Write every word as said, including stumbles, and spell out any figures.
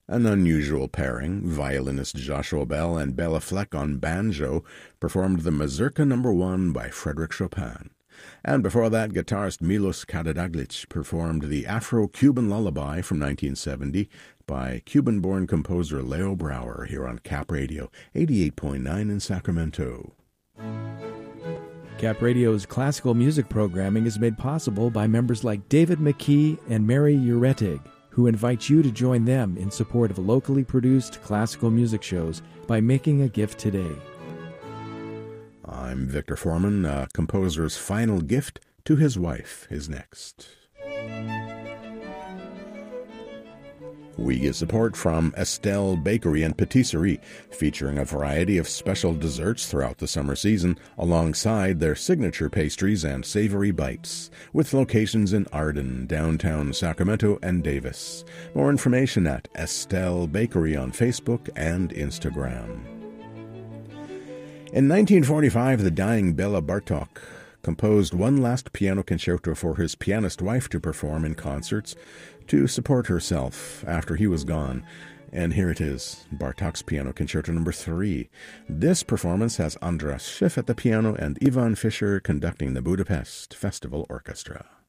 An unusual pairing, violinist Joshua Bell and Bela Fleck on banjo, performed the Mazurka Number One by Frédéric Chopin. And before that, guitarist Milos Karadzic performed the Afro-Cuban Lullaby from nineteen seventy by Cuban-born composer Leo Brouwer here on Cap Radio, eighty-eight point nine in Sacramento. Cap Radio's classical music programming is made possible by members like David McKee and Mary Uretig, who invite you to join them in support of locally produced classical music shows by making a gift today. I'm Victor Foreman. A composer's final gift to his wife is next. We get support from Estelle Bakery and Patisserie, featuring a variety of special desserts throughout the summer season, alongside their signature pastries and savory bites, with locations in Arden, downtown Sacramento, and Davis. More information at Estelle Bakery on Facebook and Instagram. In nineteen forty-five, the dying Bela Bartok composed one last piano concerto for his pianist wife to perform in concerts to support herself after he was gone. And here it is, Bartok's Piano Concerto Number Three. This performance has Andras Schiff at the piano and Ivan Fischer conducting the Budapest Festival Orchestra.